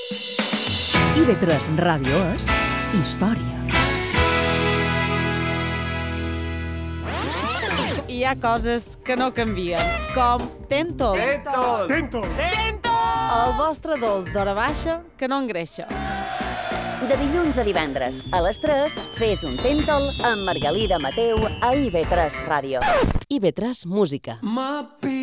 IB3 Ràdio és història. Hi ha coses que no canvien, com Tentol. Tentol! El vostre dolç d'hora baixa que no engreixa. De dilluns a divendres, a les 3, fes un Tentol amb Margalida Mateu a IB3 Ràdio. IB3 Música.